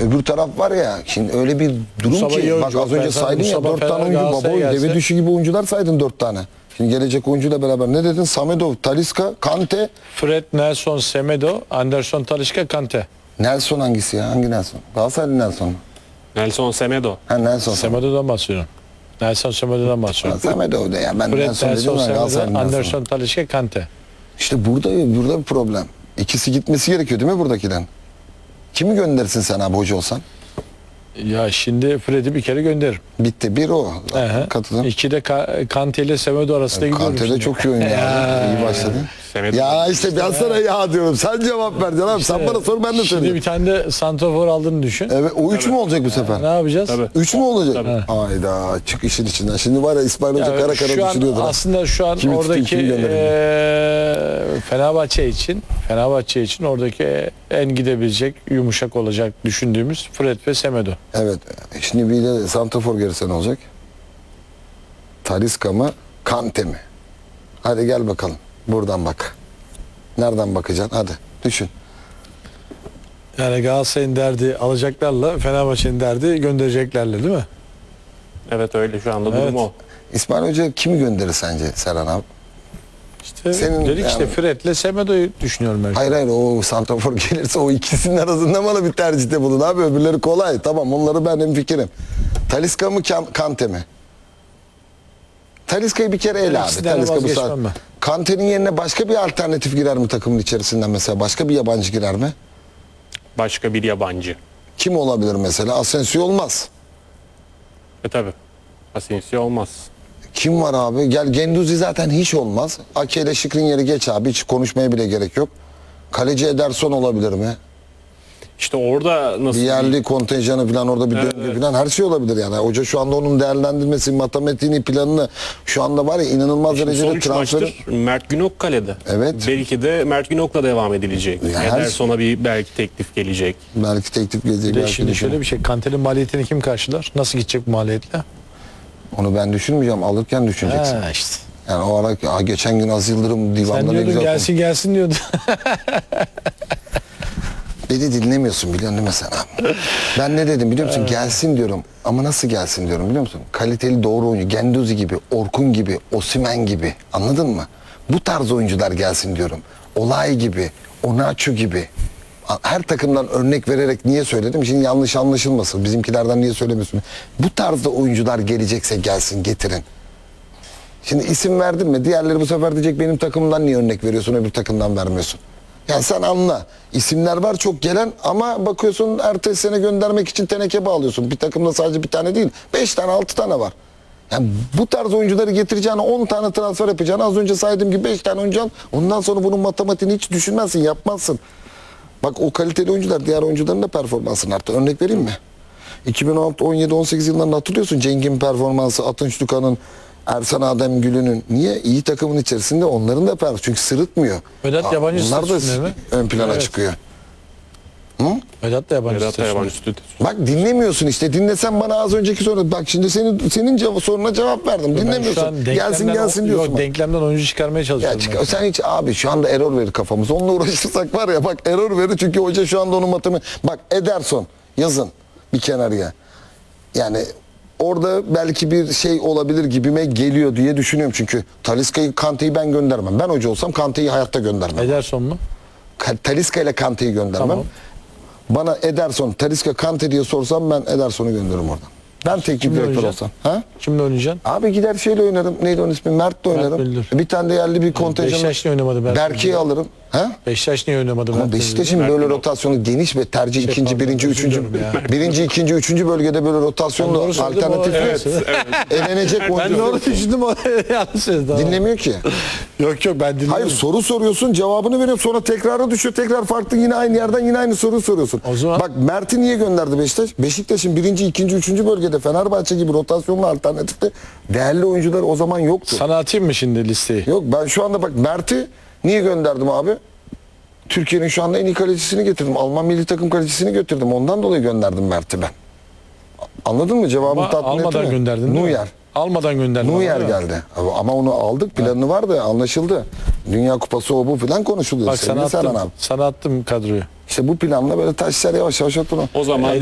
Öbür taraf var ya, şimdi öyle bir durum Mustafa iyi ki, bak oyuncu. az önce Ben sana saydın ya Mustafa 4 tane Fener, oyuncu, Galatasaray baba gelse- deve düşü gibi oyuncular saydın 4 tane. Şimdi gelecek oyuncuyla beraber ne dedin? Samedov, Talisca, Kante, Fred, Nelson, Semedo, Anderson, Talisca, Kante. Nelson hangisi ya? Hangi Nelson? Galatasaraylı Nelson mu? Nelson Semedo. Ha Nelson. Semedo'dan bahsediyorum. Nelson Semedo'dan bahsediyorum. Samedov da ya, ben Fred, Nelson dedim Nelson, ya, Semedo, Galatasaraylı Nelson. Anderson, Talisca, Kante. İşte burada bir problem. İkisi gitmesi gerekiyor değil mi buradakinden? Kimi gönderirsin sen abi hoca olsan? Ya şimdi Fred'i bir kere gönderirim. Bitti. Bir o. Ehe. Katılım. İki de Kante ile Semedo arasında gidiyorum Kante de şimdi. çok iyi oynuyor. abi. İyi başladı. Semedo. Ya işte ben sana ya diyorum. Sen cevap vereceksin abi. Sen bana sor, ben de Şimdi söyleyeyim. bir tane de santrafor aldığını düşün. Evet, o 3 mü olacak bu sefer? Ne yapacağız? Tabii. 3 mü olacak? Tabii. Hayda, çık işin içinden. Şimdi var ya, İsmail Hoca Ya kara şu kara an düşünüyordu. aslında şu an Kimi tutayım, oradaki kimi göndereyim? Fenerbahçe için oradaki en gidebilecek, yumuşak olacak düşündüğümüz Fred ve Semedo. Evet. Şimdi bir de santrafor gerisi ne olacak? Talisca mı? Kante mi? Hadi gel bakalım. Buradan bak. Nereden bakacaksın? Hadi düşün. Yani Galatasaray'ın derdi alacaklarla, Fenerbahçe'nin derdi göndereceklerle, değil mi? Evet öyle şu anda durum Evet. o. İsmail Hoca kimi gönderir sence Serhan abi? İşte Senin dedik işte yani- Fred'le Semedo'yu düşünüyorum ben. Hayır o santrafor gelirse o ikisinin arasında bana bir tercihte bulun abi. Öbürleri kolay. Tamam, onları ben hemfikirim. Talisca mı Kante mi? Talisca'yı bir kere ele abi. İkisinden Talisca bu vazgeçmem saat. ben. Kante'nin yerine başka bir alternatif girer mi takımın içerisinden mesela? Başka bir yabancı girer mi? Başka bir yabancı. Kim olabilir mesela? Asensio olmaz. Tabii. Asensio olmaz. Kim var abi? Gel, Genduzi zaten hiç olmaz. Ake ile Şikrin yeri geç abi. Hiç konuşmaya bile gerek yok. Kaleci Ederson olabilir mi? İşte orada nasıl Bir yerli kontenjanı falan, orada bir döngü falan, her şey olabilir yani. Hoca şu anda onun değerlendirmesi, matematiğini, planını şu anda var ya, inanılmaz Şimdi derecede son 3 transferi. maçtır Mert Günok kalede. Evet. Belki de Mert Günok'la devam edilecek. Ya her- Ederson'a bir belki teklif gelecek. Belki teklif gelecek. Bir de belki şimdi de şöyle bir şey, Kante'nin maliyetini kim karşılar? Nasıl gidecek bu maliyetle? Onu ben düşünmeyeceğim. Alırken düşüneceksin. Ha işte. Yani o ara geçen gün Aziz Yıldırım Sen divanda ne diyordun güzel gelsin gelsin diyordun. Beni dinlemiyorsun, biliyorsun değil mi sen abi? Ben ne dedim biliyor musun? Gelsin diyorum. Ama nasıl gelsin diyorum biliyor musun? Kaliteli doğru oyuncu. Genduzi gibi, Orkun gibi, Osimhen gibi. Anladın mı? Bu tarz oyuncular gelsin diyorum. Olay gibi, Onaçu gibi. Her takımdan örnek vererek niye söyledim? Şimdi yanlış anlaşılmasın. Bizimkilerden niye söylemiyorsun? Bu tarzda oyuncular gelecekse gelsin, getirin. Şimdi isim verdin mi? Diğerleri bu sefer diyecek, benim takımdan niye örnek veriyorsun, öbür takımdan vermiyorsun? Yani sen anla. İsimler var çok gelen, ama bakıyorsun ertesi sene göndermek için teneke bağlıyorsun. Bir takımda sadece bir tane değil, 5 tane 6 tane var. Yani bu tarz oyuncuları getireceğine 10 tane transfer yapacağını, az önce saydığım gibi 5 tane oyuncu al. Ondan sonra bunun matematiğini hiç düşünmezsin, yapmazsın. Bak o kaliteli oyuncular diğer oyuncuların da performansını arttı. Örnek vereyim mi? 2016, 17, 18 yıllarında hatırlıyorsun Cengin performansı, Atınç Dukan'ın, Ersan Ademgül'ünün. Niye? İyi takımın içerisinde onların da performansı. Çünkü sırıtmıyor. Vedat yabancı Bunlar da statüsünde mi? ön plana Evet. çıkıyor. Vedat da yabancı Vedat da statüsünde. yabancı statüsü. Bak dinlemiyorsun işte. Dinlesen bana az önceki soru. Bak şimdi senin soruna cevap verdim. Ben şu Dinlemiyorsun. an Gelsin gelsin diyorsun. Yok, denklemden oyuncu çıkarmaya çalışıyorum. Ya sen hiç abi şu anda error verir kafamız. Onunla uğraşırsak var ya, bak error verir çünkü hoca şu anda onun matematiği. Bak Ederson yazın bir kenarıya. Yani orada belki bir şey olabilir gibime geliyor diye düşünüyorum çünkü Talisca'yı, Kante'yi ben göndermem. Ben hoca olsam Kante'yi hayatta göndermem. Ederson mu? Talisca ile Kante'yi göndermem. Tamam. Bana Ederson, Talisca, Kante diye sorsam ben Ederson'u gönderirim oradan. Ben teknik Kimle direktör oynayacaksın? olsam. Ha? Kimle oynayacaksın? Abi gider şeyle oynarım. Neydi onun ismi? Mert'le oynarım. Müldür. Bir tane de yerli bir kontenjan. Beşiktaş niye oynamadı Mert Berke'yi Müldür? alırım. Ha? Beşiktaş niye oynamadı? Ama Mert Beşiktaş'ın Müldür? böyle rotasyonu geniş ve tercih ikinci, pardon, birinci, özür üçüncü, dilerim ya. birinci, ikinci, üçüncü bölgede böyle Ben rotasyonlu doğru söyledim, alternatif evet. elenecek Ben oyuncu. doğru düşündüm, o yanlış söyledim. Dinlemiyor ki. Yok ben dinledim. Hayır, soru soruyorsun, cevabını veriyorsun, sonra tekrara düşüyor, tekrar farklı, yine aynı yerden yine aynı soruyu soruyorsun. O zaman- Bak Mert'i niye gönderdi Beşiktaş? Beşiktaş'ın birinci, ikinci, üçüncü bölgede Fenerbahçe gibi rotasyonlu alternatifte değerli oyuncular o zaman yoktu. Sana atayım mı şimdi listeyi? Yok, ben şu anda bak Mert'i niye gönderdim abi? Türkiye'nin şu anda en iyi kalecisini getirdim. Alman milli takım kalecisini götürdüm. Ondan dolayı gönderdim Mert'i ben. Anladın mı? Cevabımı Ama tatmin etti almadan mi? gönderdin değil mi? Neuer. Almadan gönderdin. Neuer ama değil mi? geldi. Ama onu aldık. Planı vardı. Anlaşıldı. Dünya Kupası o bu falan konuşuluyor. Bak sana Sevgili Serhan attım, abi. sana attım kadroyu. İşte bu planla böyle taşlar yavaş yavaş oturun. O zaman